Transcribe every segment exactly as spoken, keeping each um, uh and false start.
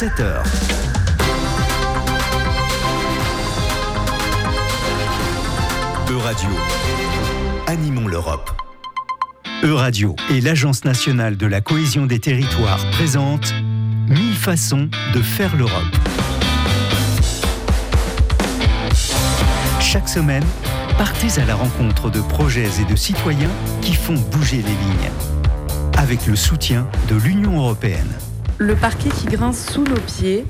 dix-sept heures. Euradio. Animons l'Europe. Euradio et l'Agence nationale de la cohésion des territoires présentent mille façons de faire l'Europe. Chaque semaine, partez à la rencontre de projets et de citoyens qui font bouger les lignes. Avec le soutien de l'Union européenne. Le parquet qui grince sous nos pieds.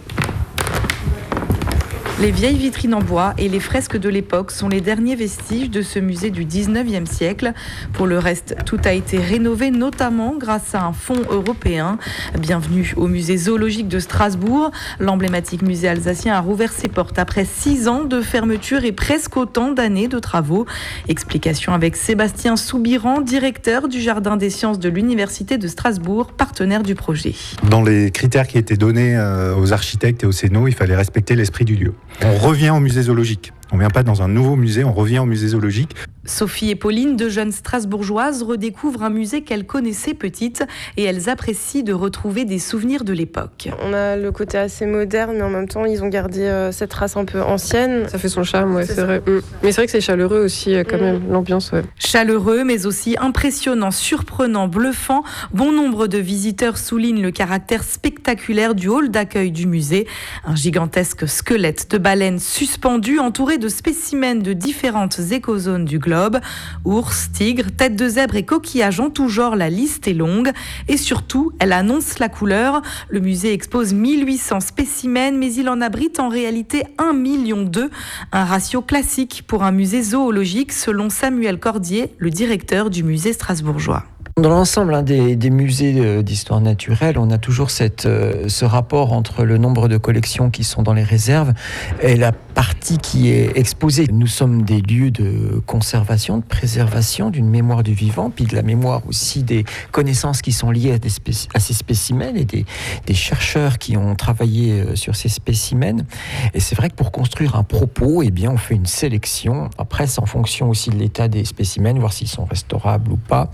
Les vieilles vitrines en bois et les fresques de l'époque sont les derniers vestiges de ce musée du dix-neuvième siècle. Pour le reste, tout a été rénové, notamment grâce à un fonds européen. Bienvenue au musée zoologique de Strasbourg. L'emblématique musée alsacien a rouvert ses portes après six ans de fermeture et presque autant d'années de travaux. Explication avec Sébastien Soubiran, directeur du Jardin des sciences de l'Université de Strasbourg, partenaire du projet. Dans les critères qui étaient donnés aux architectes et aux cénos, il fallait respecter l'esprit du lieu. On revient au musée zoologique. On ne vient pas dans un nouveau musée, on revient au musée zoologique. Sophie et Pauline, deux jeunes strasbourgeoises, redécouvrent un musée qu'elles connaissaient petites et elles apprécient de retrouver des souvenirs de l'époque. On a le côté assez moderne, mais en même temps, ils ont gardé euh, cette race un peu ancienne. Ça fait son charme, ouais, c'est, c'est vrai. Mmh. Mais c'est vrai que c'est chaleureux aussi, quand mmh. même, l'ambiance. Ouais. Chaleureux, mais aussi impressionnant, surprenant, bluffant. Bon nombre de visiteurs soulignent le caractère spectaculaire du hall d'accueil du musée. Un gigantesque squelette de baleine suspendu, entouré de spécimens de différentes écozones du globe. Ours, tigres, têtes de zèbre et coquillages en tout genre, la liste est longue. Et surtout, elle annonce la couleur. Le musée expose mille huit cents spécimens, mais il en abrite en réalité un million deux. Un ratio classique pour un musée zoologique, selon Samuel Cordier, le directeur du musée strasbourgeois. Dans l'ensemble hein, des, des musées d'histoire naturelle, on a toujours cette, euh, ce rapport entre le nombre de collections qui sont dans les réserves et la partie qui est exposée. Nous sommes des lieux de conservation, de préservation d'une mémoire du vivant, puis de la mémoire aussi des connaissances qui sont liées à, des spéc- à ces spécimens et des, des chercheurs qui ont travaillé sur ces spécimens. Et c'est vrai que pour construire un propos, eh bien, on fait une sélection. Après, c'est en fonction aussi de l'état des spécimens, voir s'ils sont restaurables ou pas.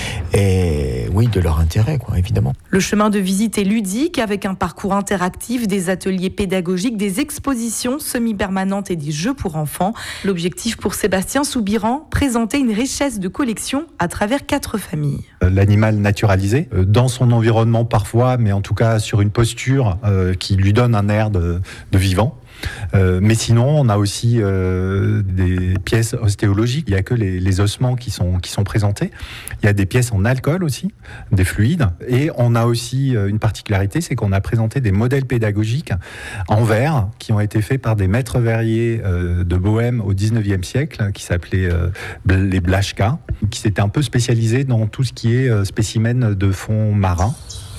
Et oui, de leur intérêt, quoi, évidemment. Le chemin de visite est ludique, avec un parcours interactif, des ateliers pédagogiques, des expositions semi-permanentes et des jeux pour enfants. L'objectif pour Sébastien Soubiran, présenter une richesse de collection à travers quatre familles. L'animal naturalisé, dans son environnement parfois, mais en tout cas sur une posture euh, qui lui donne un air de, de vivant. Euh, mais sinon, on a aussi euh, des pièces ostéologiques. Il n'y a que les, les ossements qui sont, qui sont présentés. Il y a des pièces en alcool aussi, des fluides. Et on a aussi une particularité, c'est qu'on a présenté des modèles pédagogiques en verre qui ont été faits par des maîtres verriers euh, de Bohême au dix-neuvième siècle, qui s'appelaient euh, les Blaschka, qui s'étaient un peu spécialisés dans tout ce qui est euh, spécimens de fond marin.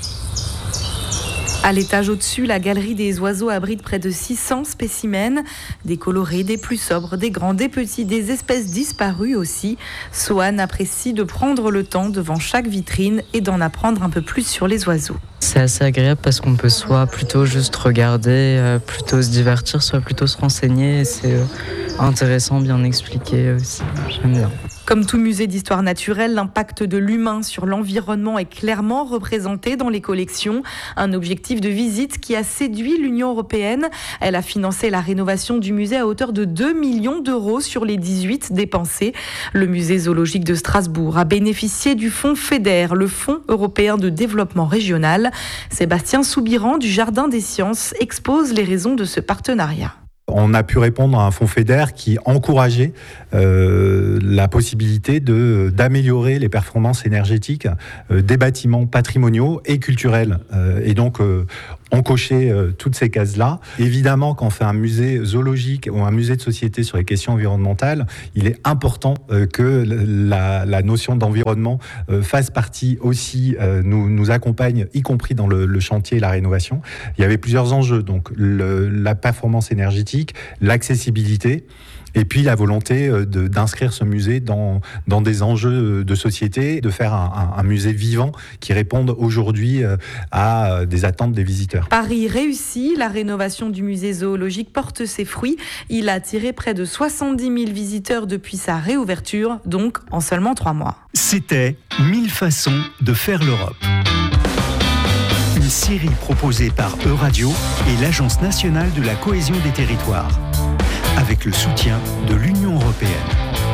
À l'étage au-dessus, la galerie des oiseaux abrite près de six cents spécimens, des colorés, des plus sobres, des grands, des petits, des espèces disparues aussi. Sohan apprécie de prendre le temps devant chaque vitrine et d'en apprendre un peu plus sur les oiseaux. C'est assez agréable parce qu'on peut soit plutôt juste regarder, euh, plutôt se divertir, soit plutôt se renseigner. Et c'est euh, intéressant, bien expliqué aussi. J'aime bien. Comme tout musée d'histoire naturelle, l'impact de l'humain sur l'environnement est clairement représenté dans les collections. Un objectif de visite qui a séduit l'Union européenne. Elle a financé la rénovation du musée à hauteur de deux millions d'euros sur les dix-huit dépensés. Le musée zoologique de Strasbourg a bénéficié du fonds FEDER, le Fonds européen de développement régional. Sébastien Soubiran du Jardin des sciences expose les raisons de ce partenariat. On a pu répondre à un fonds FEDER qui encourageait euh, la possibilité de, d'améliorer les performances énergétiques euh, des bâtiments patrimoniaux et culturels. Euh, et donc, euh, on cochait euh, toutes ces cases-là. Évidemment, quand on fait un musée zoologique ou un musée de société sur les questions environnementales, il est important euh, que la, la notion d'environnement euh, fasse partie aussi, euh, nous, nous accompagne, y compris dans le, le chantier et la rénovation. Il y avait plusieurs enjeux, donc le, la performance énergétique, l'accessibilité, et puis la volonté de, d'inscrire ce musée dans, dans des enjeux de société, de faire un, un, un musée vivant qui réponde aujourd'hui à des attentes des visiteurs. Paris réussit, la rénovation du musée zoologique porte ses fruits. Il a attiré près de soixante-dix mille visiteurs depuis sa réouverture, donc en seulement trois mois. C'était mille façons de faire l'Europe. Une série proposée par E-Radio et l'Agence nationale de la cohésion des territoires, avec le soutien de l'Union